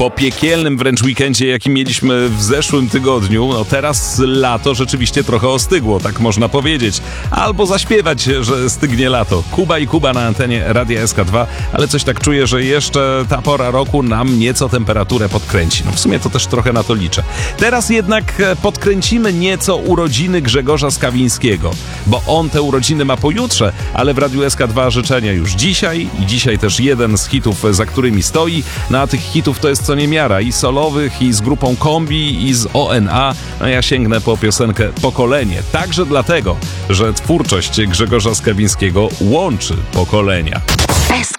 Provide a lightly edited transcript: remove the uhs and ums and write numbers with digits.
po piekielnym wręcz weekendzie, jaki mieliśmy w zeszłym tygodniu, no teraz lato rzeczywiście trochę ostygło, tak można powiedzieć. Albo zaśpiewać, że stygnie lato. Kuba i Kuba na antenie Radia SK2, ale coś tak czuję, że jeszcze ta pora roku nam nieco temperaturę podkręci. No w sumie to też trochę na to liczę. Teraz jednak podkręcimy nieco urodziny Grzegorza Skawińskiego, bo on te urodziny ma pojutrze, ale w Radiu SK2 życzenia już dzisiaj i dzisiaj też jeden z hitów, za którymi stoi. No a tych hitów to jest co niemiara, i solowych, i z grupą Kombi, i z ONA. No ja sięgnę po piosenkę Pokolenie. Także dlatego, że twórczość Grzegorza Skawińskiego łączy pokolenia.